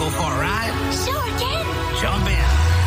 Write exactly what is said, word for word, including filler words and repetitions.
go for a ride? Sure, Ken. Jump in.